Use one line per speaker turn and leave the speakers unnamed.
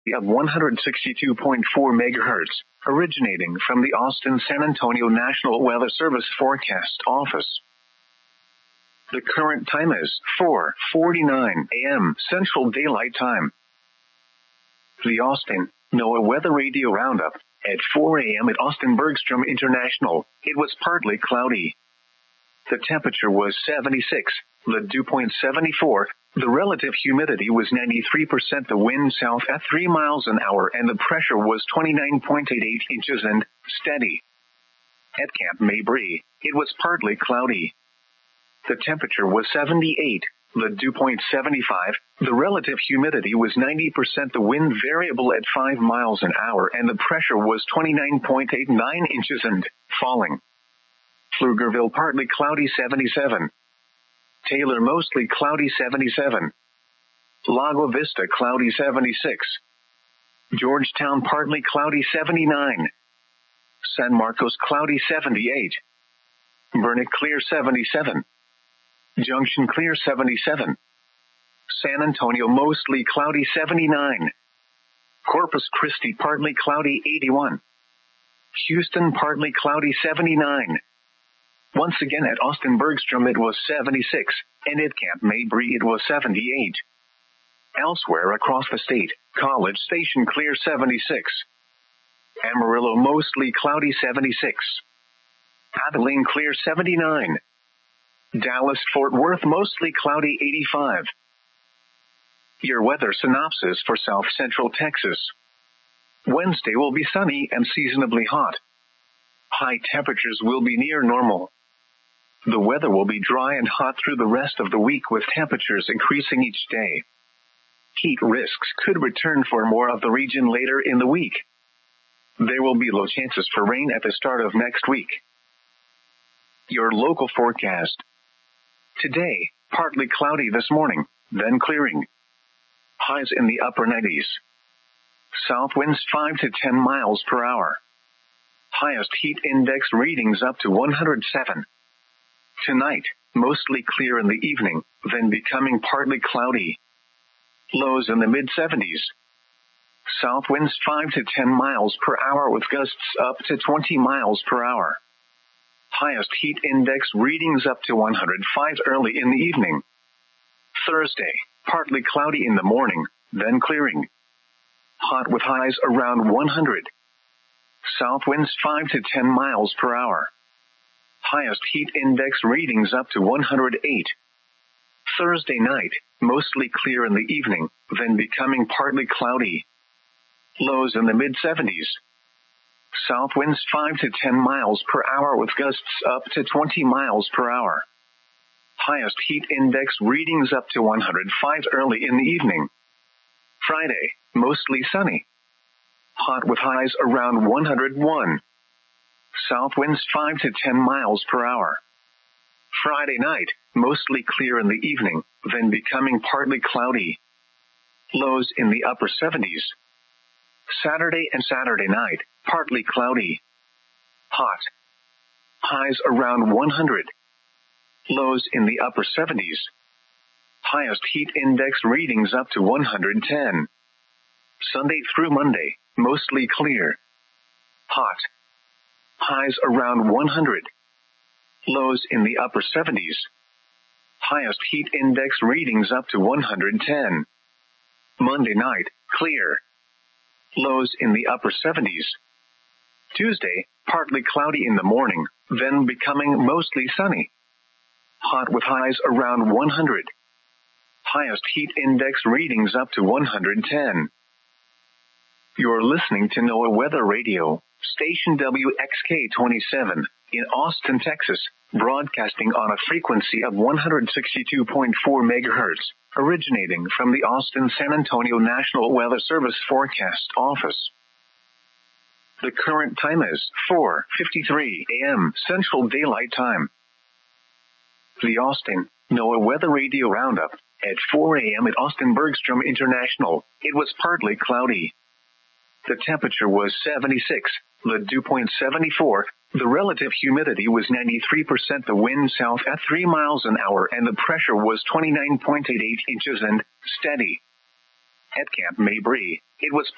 of 162.4 megahertz, originating from the Austin San Antonio National Weather Service Forecast Office. The current time is 4:49 a.m. Central Daylight Time. The Austin NOAA Weather Radio Roundup. At 4 a.m. at Austin Bergstrom International, it was partly cloudy. The temperature was 76, the dew point 74, the relative humidity was 93%, the wind south at 3 miles an hour, and the pressure was 29.88 inches and steady. At Camp Mabry, it was partly cloudy. The temperature was 78, the dew point 75, the relative humidity was 90%, the wind variable at 5 miles an hour, and the pressure was 29.89 inches and falling. Pflugerville partly cloudy 77. Taylor mostly cloudy 77. Lago Vista cloudy 76. Georgetown partly cloudy 79. San Marcos cloudy 78. Burnet clear 77. Junction clear 77. San Antonio mostly cloudy 79. Corpus Christi partly cloudy 81. Houston partly cloudy 79. Once again at Austin Bergstrom it was 76, and at Camp Mabry it was 78. Elsewhere across the state, College Station clear 76. Amarillo mostly cloudy 76. Abilene clear 79. Dallas-Fort Worth mostly cloudy 85. Your weather synopsis for South Central Texas. Wednesday will be sunny and seasonably hot. High temperatures will be near normal. The weather will be dry and hot through the rest of the week with temperatures increasing each day. Heat risks could return for more of the region later in the week. There will be low chances for rain at the start of next week. Your local forecast. Today, partly cloudy this morning, then clearing. Highs in the upper 90s. South winds 5 to 10 miles per hour. Highest heat index readings up to 107. Tonight, mostly clear in the evening, then becoming partly cloudy. Lows in the mid-70s. South winds 5 to 10 miles per hour with gusts up to 20 miles per hour. Highest heat index readings up to 105 early in the evening. Thursday, partly cloudy in the morning, then clearing. Hot with highs around 100. South winds 5 to 10 miles per hour. Highest heat index readings up to 108. Thursday night, mostly clear in the evening, then becoming partly cloudy. Lows in the mid-70s. South winds 5 to 10 miles per hour with gusts up to 20 miles per hour. Highest heat index readings up to 105 early in the evening. Friday, mostly sunny. Hot with highs around 101. South winds 5 to 10 miles per hour. Friday night, mostly clear in the evening, then becoming partly cloudy. Lows in the upper 70s. Saturday and Saturday night, partly cloudy. Hot. Highs around 100. Lows in the upper 70s. Highest heat index readings up to 110. Sunday through Monday, mostly clear. Hot. Highs around 100. Lows in the upper 70s. Highest heat index readings up to 110. Monday night, clear. Lows in the upper 70s. Tuesday, partly cloudy in the morning, then becoming mostly sunny. Hot with highs around 100. Highest heat index readings up to 110. You're listening to NOAA Weather Radio, station WXK-27, in Austin, Texas, broadcasting on a frequency of 162.4 megahertz, originating from the Austin San Antonio National Weather Service Forecast Office. The current time is 4:53 a.m. Central Daylight Time. The Austin NOAA Weather Radio Roundup. At 4 a.m. at Austin Bergstrom International, it was partly cloudy. The temperature was 76, the dew point 74, the relative humidity was 93%, the wind south at 3 miles an hour, and the pressure was 29.88 inches and steady. At Camp Mabry, it was